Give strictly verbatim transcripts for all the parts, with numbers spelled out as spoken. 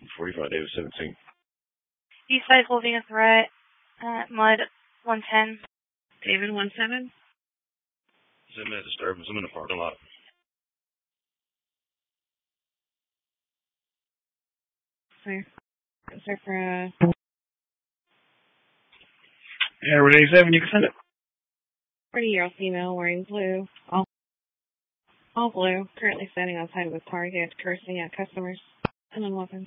forty-five, David seventeen. Eastside holding a threat at Mud one ten. David one seven. Is it a disturbance? I'm in the parking lot. Sorry. Sorry for, uh... Edward eighty-seven, you can send it. forty-year-old female wearing blue. All, all blue. Currently standing outside with Target, cursing at customers and on weapons.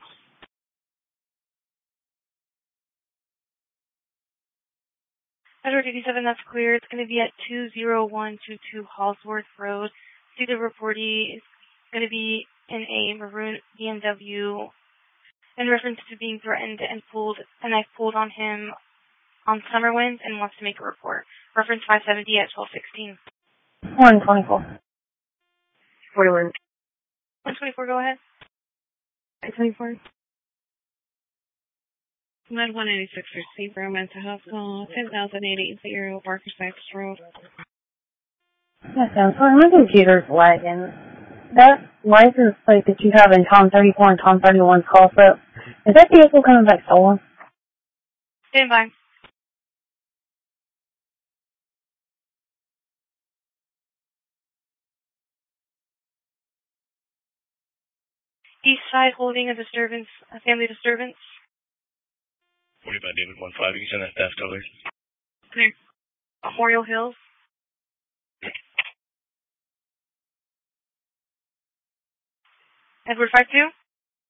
Edward eighty-seven, that's clear. It's going to be at two zero one two two Hallsworth Road. See the reportee is going to be in a maroon B M W in reference to being threatened and pulled, a knife pulled on him on Summerwind and wants to make a report. Reference five seventy at twelve sixteen. one twenty-four. forty-one. one twenty-four, go ahead. one twenty-four. Med one eighty-six for Seabrook Mental Health Call, ten thousand eight eighty, Barker Sykes Road. Yes, I'm sorry, my computer's lagging. That license plate that you have in Tom thirty-four and Tom thirty-one's call slip, is that vehicle coming back stolen? Stand by. East side holding a disturbance, a family disturbance. forty-five, David one five. You can send that theft over. Clear. Memorial Hills. Edward five two.